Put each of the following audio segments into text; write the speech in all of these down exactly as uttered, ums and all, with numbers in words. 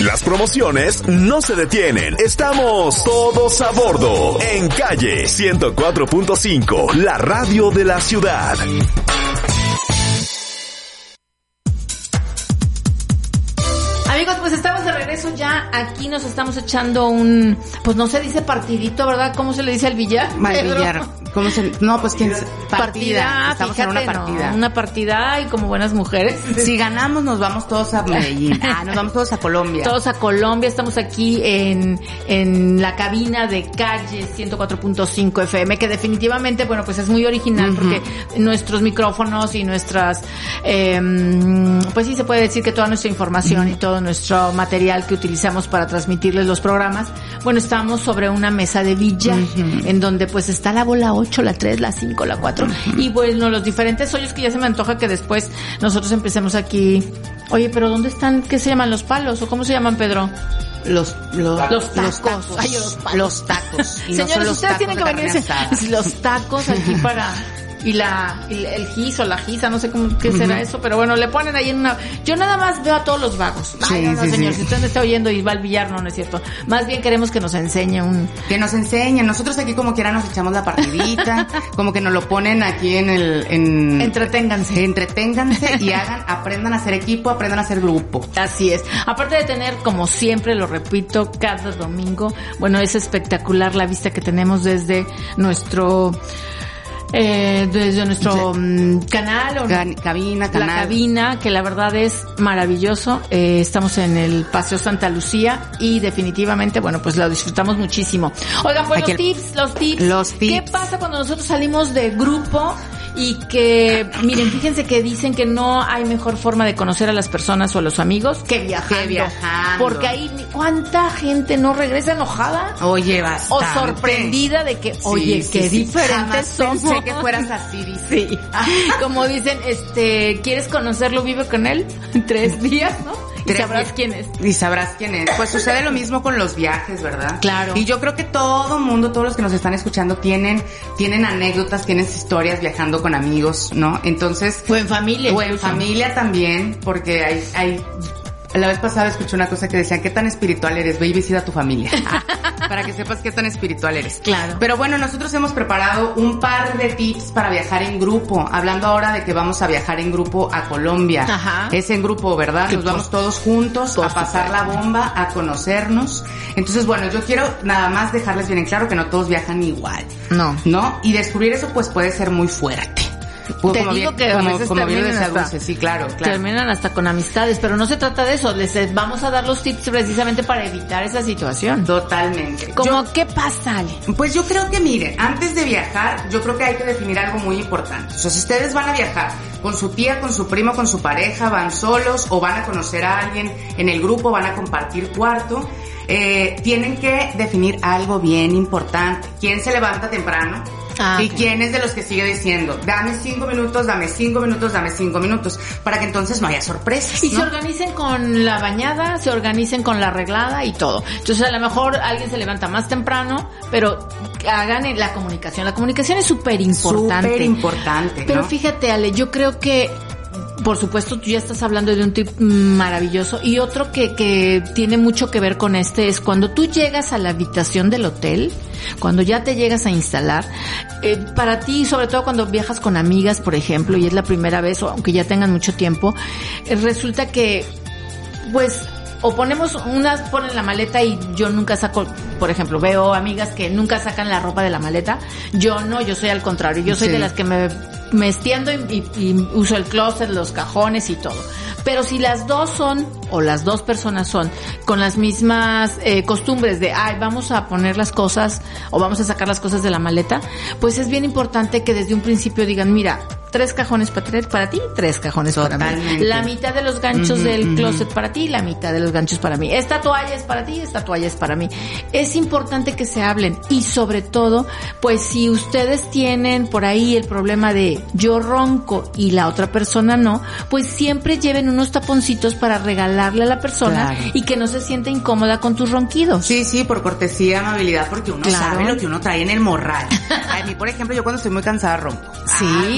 Las promociones no se detienen. Estamos todos a bordo en Calle ciento cuatro punto cinco, la radio de la ciudad. Amigos, pues estamos de regreso ya. Aquí nos estamos echando un, pues no se dice partidito, ¿verdad? ¿Cómo se le dice al billar? Al billar. ¿Cómo se? No, pues quién se... Partida. partida. Estamos Fíjate, en una partida. No, una partida y como buenas mujeres. Si ganamos nos vamos todos a Medellín. Ah, nos vamos todos a Colombia. Todos a Colombia. Estamos aquí en, en la cabina de Calle ciento cuatro punto cinco F M, que definitivamente, bueno, pues es muy original, uh-huh, porque nuestros micrófonos y nuestras, eh, pues sí se puede decir que toda nuestra información, uh-huh, y todo nuestro material que utilizamos para transmitirles los programas, bueno, estamos sobre una mesa de billar, uh-huh, en donde pues está la bola ocho, la tres, la cinco, la cuatro, uh-huh, y bueno, los diferentes hoyos que ya se me antoja que después nosotros empecemos aquí. Oye, pero ¿dónde están? ¿Qué se llaman? ¿Los palos? ¿O cómo se llaman, Pedro? Los, los, los tacos. Los tacos. Ay, los, los tacos. Y señores, no ustedes tienen que venirse los tacos aquí para... Y la, y el gis o la gisa, no sé cómo, qué será, uh-huh, eso, pero bueno, le ponen ahí en una, yo nada más veo a todos los vagos. Ay, sí, no, no, sí, señor, sí, si usted me está oyendo y va al billar, no, no es cierto. Más bien queremos que nos enseñe un... Que nos enseñen, nosotros aquí como quiera nos echamos la partidita, como que nos lo ponen aquí en el, en... Entreténganse. Entreténganse y hagan, aprendan a hacer equipo, aprendan a hacer grupo. Así es. Aparte de tener, como siempre, lo repito, cada domingo, bueno, es espectacular la vista que tenemos desde nuestro... Eh, desde nuestro um, canal o Can, cabina, canal. La cabina, que la verdad es maravilloso. Eh, estamos en el Paseo Santa Lucía y definitivamente, bueno, pues lo disfrutamos muchísimo. Oigan, pues Aquí los el, tips, los tips. Los tips. ¿Qué pasa cuando nosotros salimos de grupo? Y que, miren, fíjense que dicen que no hay mejor forma de conocer a las personas o a los amigos que viajando. Que viajando. Porque ahí, ¿cuánta gente no regresa enojada? Oye, bastante. O sorprendida de que, oye, sí, qué sí, diferentes sí. somos. Pensé que fueras así, dice. Sí. Como dicen, este, ¿quieres conocerlo? Vive con él tres días, ¿no? Y sabrás quién es. Y sabrás quién es. Pues sucede lo mismo con los viajes, ¿verdad? Claro. Y yo creo que todo mundo, todos los que nos están escuchando tienen, tienen anécdotas, tienen historias viajando con amigos, ¿no? Entonces. O en familia. O en familia también, porque hay, hay, la vez pasada escuché una cosa que decían, ¿qué tan espiritual eres? Ve y visita a tu familia. Para que sepas qué tan espiritual eres. Claro. Pero bueno, nosotros hemos preparado un par de tips para viajar en grupo. Hablando ahora de que vamos a viajar en grupo a Colombia. Ajá. Es en grupo, ¿verdad? Nos vamos todos juntos a pasar la bomba, a conocernos. Entonces, bueno, yo quiero nada más dejarles bien en claro que no todos viajan igual. No. ¿No? Y descubrir eso pues puede ser muy fuerte. Te digo bien, que como, a veces como terminan hasta, dulce, sí, claro, claro. terminan hasta con amistades, pero no se trata de eso. Les vamos a dar los tips precisamente para evitar esa situación. Totalmente. ¿Cómo qué pasa, Ale? Pues yo creo que, miren, antes de viajar, yo creo que hay que definir algo muy importante. O sea, si ustedes van a viajar con su tía, con su primo, con su pareja, van solos o van a conocer a alguien en el grupo, van a compartir cuarto, eh, tienen que definir algo bien importante. ¿Quién se levanta temprano? Ah, y okay. quién es de los que sigue diciendo, dame cinco minutos, dame cinco minutos, dame cinco minutos, para que entonces no haya sorpresas, y ¿no? se organicen con la bañada, se organicen con la arreglada y todo. Entonces a lo mejor alguien se levanta más temprano, pero hagan la comunicación. La comunicación es súper importante. Súper importante, ¿no? Pero fíjate, Ale, yo creo que por supuesto, tú ya estás hablando de un tip maravilloso. Y otro que, que tiene mucho que ver con este es cuando tú llegas a la habitación del hotel, cuando ya te llegas a instalar, eh, para ti, sobre todo cuando viajas con amigas, por ejemplo, y es la primera vez, o aunque ya tengan mucho tiempo, eh, resulta que, pues, o ponemos unas, ponen la maleta y yo nunca saco, por ejemplo, veo amigas que nunca sacan la ropa de la maleta. Yo no, yo soy al contrario, yo soy sí. de las que me, me extiendo y, y, y uso el closet, los cajones y todo. Pero si las dos son, o las dos personas son, con las mismas eh, costumbres de, ay, vamos a poner las cosas, o vamos a sacar las cosas de la maleta, pues es bien importante que desde un principio digan, mira, tres cajones para, para ti, tres cajones Totalmente. para mí. La mitad de los ganchos uh-huh, del uh-huh. closet para ti, la mitad de los ganchos para mí. Esta toalla es para ti, esta toalla es para mí. Es importante que se hablen y sobre todo, pues si ustedes tienen por ahí el problema de yo ronco y la otra persona no, pues siempre lleven unos taponcitos para regalarle a la persona claro. y que no se sienta incómoda con tus ronquidos. Sí, sí, por cortesía, amabilidad, porque uno claro. sabe lo que uno trae en el morral. A mí, por ejemplo, yo cuando estoy muy cansada ronco. Sí. Ah, nunca me he dado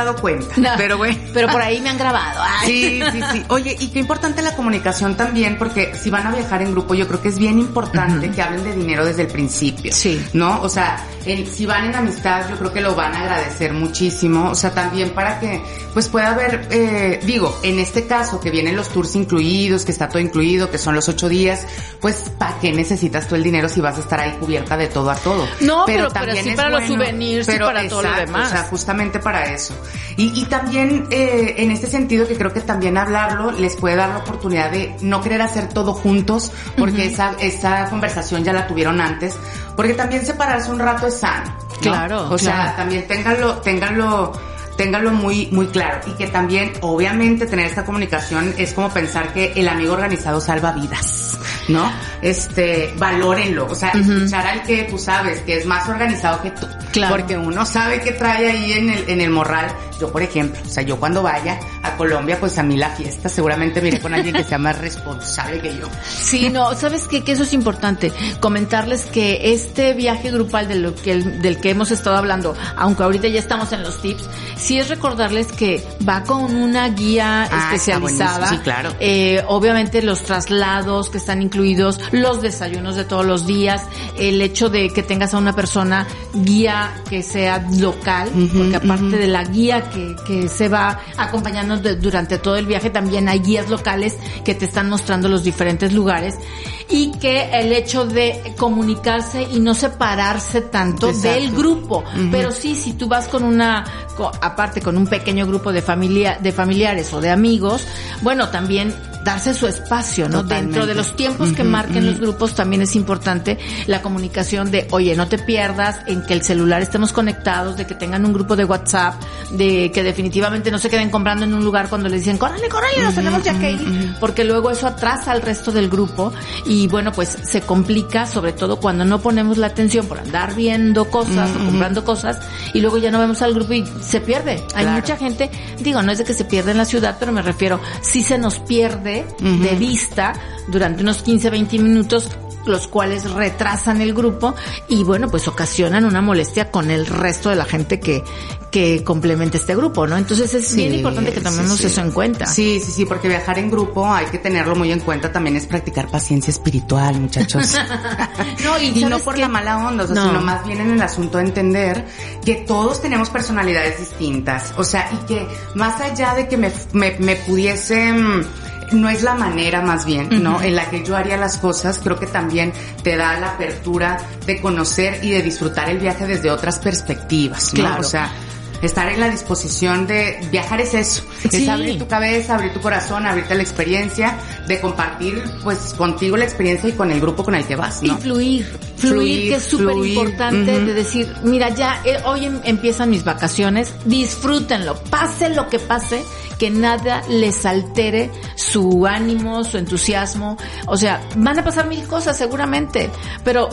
dado cuenta, no, pero bueno. Pero por ahí me han grabado. Ay. Sí, sí, sí. Oye, y qué importante la comunicación también, porque si van a viajar en grupo, yo creo que es bien importante uh-huh. que hablen de dinero desde el principio. Sí. ¿No? O sea, el, si van en amistad, yo creo que lo van a agradecer muchísimo. O sea, también para que, pues pueda haber, eh, digo, en este caso, que vienen los tours incluidos, que está todo incluido, que son los ocho días, pues, ¿para qué necesitas tú el dinero si vas a estar ahí cubierta de todo a todo? No, pero, pero también pero sí es para bueno, los souvenirs y para exacto, todo lo demás. O sea, justamente para eso. Y, y también, eh, en este sentido, que creo que también hablarlo les puede dar la oportunidad de no querer hacer todo juntos, porque uh-huh. esa, esa conversación ya la tuvieron antes, porque también separarse un rato es sano, ¿no? Claro. O claro. sea, también ténganlo, ténganlo, ténganlo muy, muy claro. Y que también, obviamente, tener esta comunicación es como pensar que el amigo organizado salva vidas, ¿no? Este, valórenlo. O sea, uh-huh. escuchar al que tú sabes que es más organizado que tú. Claro. Porque uno sabe qué trae ahí en el, en el morral. Yo, por ejemplo, o sea, yo cuando vaya a Colombia, pues a mí la fiesta seguramente me iré con alguien que sea más responsable que yo. Sí, no, ¿sabes qué? Que eso es importante. Comentarles que este viaje grupal de lo que, del que hemos estado hablando, aunque ahorita ya estamos en los tips, sí es recordarles que va con una guía ah, especializada. Sí, claro. Eh, obviamente los traslados que están incluidos, los desayunos de todos los días, el hecho de que tengas a una persona guía que sea local, uh-huh, porque aparte uh-huh. de la guía que, que se va acompañando de, durante todo el viaje, también hay guías locales que te están mostrando los diferentes lugares, y que el hecho de comunicarse y no separarse tanto Exacto. del grupo, uh-huh. pero sí, si tú vas con una, con, aparte con un pequeño grupo de familia, de familiares o de amigos, bueno, también darse su espacio, ¿no? Totalmente. Dentro de los tiempos uh-huh, que marquen uh-huh. los grupos también es importante la comunicación de, oye, no te pierdas en que el celular estemos conectados, de que tengan un grupo de WhatsApp, de que definitivamente no se queden comprando en un lugar cuando les dicen, córrele, córrele, nos uh-huh, tenemos ya que ir, uh-huh. porque luego eso atrasa al resto del grupo y bueno, pues se complica, sobre todo cuando no ponemos la atención por andar viendo cosas uh-huh. o comprando cosas y luego ya no vemos al grupo y se pierde. Hay claro. mucha gente, digo, no es de que se pierda en la ciudad, pero me refiero, sí se nos pierde Uh-huh. de vista durante unos quince, veinte minutos, los cuales retrasan el grupo y bueno, pues ocasionan una molestia con el resto de la gente que que complementa este grupo, ¿no? Entonces es sí, bien importante que tomemos sí, sí. eso en cuenta. Sí, sí, sí, porque viajar en grupo hay que tenerlo muy en cuenta, también es practicar paciencia espiritual, muchachos. no, y, y no por que... la mala onda, o sea, no. sino más bien en el asunto de entender que todos tenemos personalidades distintas, o sea, y que más allá de que me, me, me pudiese... no es la manera más bien, ¿no? Uh-huh. En la que yo haría las cosas, creo que también te da la apertura de conocer y de disfrutar el viaje desde otras perspectivas, ¿no? Claro. O sea, estar en la disposición de viajar es eso, sí. es abrir tu cabeza, abrir tu corazón, abrirte a la experiencia, de compartir pues contigo la experiencia y con el grupo con el que vas, ¿no? Y fluir, fluir, fluir que es súper importante uh-huh. de decir, mira, ya eh, hoy em- empiezan mis vacaciones, disfrútenlo, pase lo que pase, que nada les altere su ánimo, su entusiasmo, o sea, van a pasar mil cosas seguramente, pero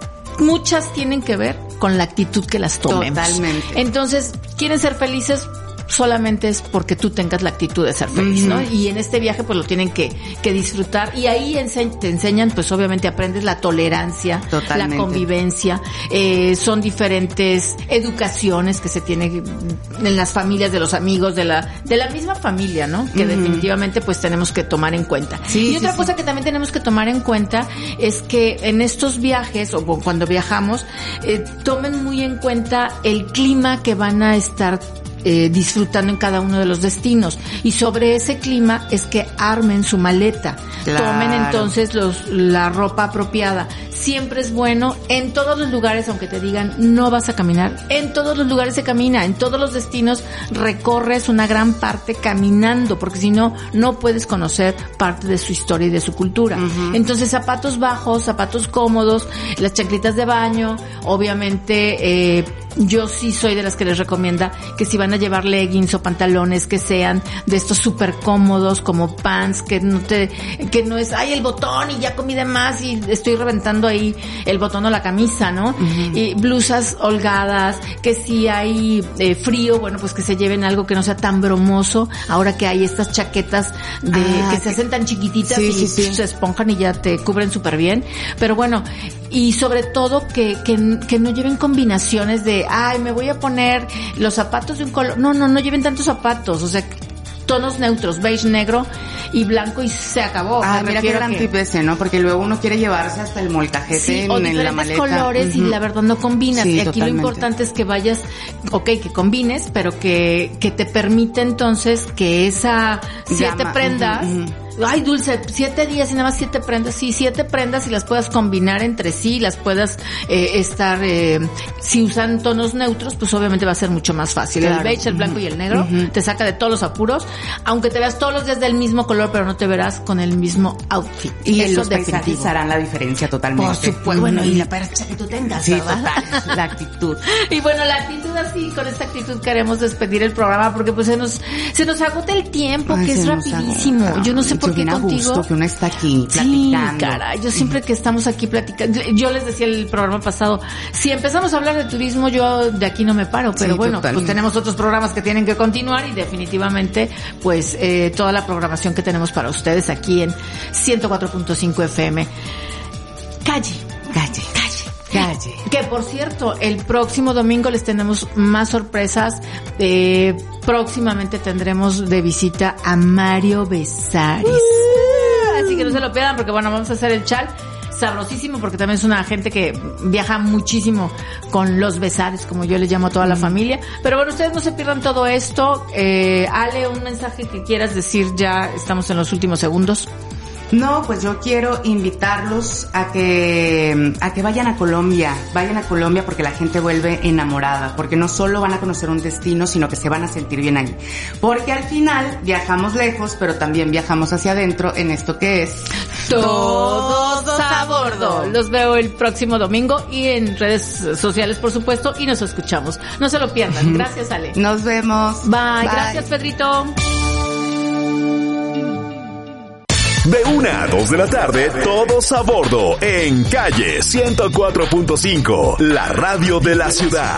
muchas tienen que ver con la actitud que las tomemos. Totalmente. Entonces, ¿quieren ser felices? Solamente es porque tú tengas la actitud de ser feliz, ¿no? Uh-huh. Y en este viaje pues lo tienen que, que disfrutar y ahí ense- te enseñan, pues obviamente aprendes la tolerancia, Totalmente. La convivencia, eh, son diferentes educaciones que se tienen en las familias de los amigos, de la, de la misma familia, ¿no? Que uh-huh. definitivamente pues tenemos que tomar en cuenta. Sí, y otra sí, cosa sí. que también tenemos que tomar en cuenta es que en estos viajes o cuando viajamos, eh, tomen muy en cuenta el clima que van a estar Eh, disfrutando en cada uno de los destinos y sobre ese clima es que armen su maleta, claro. Tomen entonces los, la ropa apropiada. Siempre es bueno en todos los lugares, aunque te digan no vas a caminar, en todos los lugares se camina, en todos los destinos recorres una gran parte caminando, porque si no, no puedes conocer parte de su historia y de su cultura. Uh-huh. Entonces zapatos bajos, zapatos cómodos, las chanclitas de baño, obviamente eh, yo sí soy de las que les recomienda que si van a llevar leggings o pantalones que sean de estos súper cómodos como pants, que no te, que no es, ay, el botón y ya comí de más y estoy reventando ahí el botón o la camisa, ¿no? Uh-huh. Y blusas holgadas, que si hay eh, frío, bueno, pues que se lleven algo que no sea tan bromoso, ahora que hay estas chaquetas de, ah, que se hacen tan chiquititas sí, y sí, sí. se esponjan y ya te cubren súper bien, pero bueno, y sobre todo que, que, que no lleven combinaciones de, ay, me voy a poner los zapatos de un color. No, no, no lleven tantos zapatos, o sea, tonos neutros, beige, negro y blanco y se acabó. Ah, mira qué gran tip ese, ¿no? Porque luego uno quiere llevarse hasta el molcajete sí, en, o en la maleta. colores uh-huh. y la verdad no combinas. Sí, y aquí totalmente. lo importante es que vayas, ok, que combines, pero que, que te permite entonces que esa siete Llama. prendas, uh-huh, uh-huh. Ay, Dulce, siete días y nada más siete prendas. Sí, siete prendas y las puedas combinar entre sí, las puedas eh, estar, eh, si usan tonos neutros, pues obviamente va a ser mucho más fácil. Claro. El beige, el blanco uh-huh. y el negro uh-huh. te saca de todos los apuros, aunque te veas todos los días del mismo color, pero no te verás con el mismo outfit. Y eso los paisajes harán la diferencia totalmente. Por supuesto. Uh-huh. Bueno, y la percha que tú tengas, sí, ¿verdad? Total, la actitud. Y bueno, la actitud así, con esta actitud queremos despedir el programa porque pues se nos, se nos agota el tiempo, Ay, que es rapidísimo. Agota. Yo no sé por qué contigo. Gusto que uno está aquí sí, platicando. Caray, yo siempre que estamos aquí platicando, yo les decía el programa pasado, si empezamos a hablar de turismo, yo de aquí no me paro, pero sí, bueno, totalmente. Pues tenemos otros programas que tienen que continuar y definitivamente, pues, eh, toda la programación que tenemos para ustedes aquí en ciento cuatro punto cinco F M. Calle, calle, calle. Calle. Que por cierto, el próximo domingo les tenemos más sorpresas. Eh, próximamente tendremos de visita a Mario Besares. Uh, Así que no se lo pierdan porque bueno, vamos a hacer el chal sabrosísimo porque también es una gente que viaja muchísimo con los Besares, como yo les llamo a toda la familia. Pero bueno, ustedes no se pierdan todo esto. Eh, Ale, un mensaje que quieras decir, ya estamos en los últimos segundos. No, pues yo quiero invitarlos a que a que vayan a Colombia, vayan a Colombia porque la gente vuelve enamorada, porque no solo van a conocer un destino, sino que se van a sentir bien ahí. Porque al final viajamos lejos, pero también viajamos hacia adentro en esto que es Todos a Bordo. Los veo el próximo domingo y en redes sociales, por supuesto, y nos escuchamos. No se lo pierdan. Gracias, Ale. Nos vemos. Bye. Bye. Gracias, Pedrito. De una a dos de la tarde, todos a bordo en Calle ciento cuatro punto cinco, la radio de la ciudad.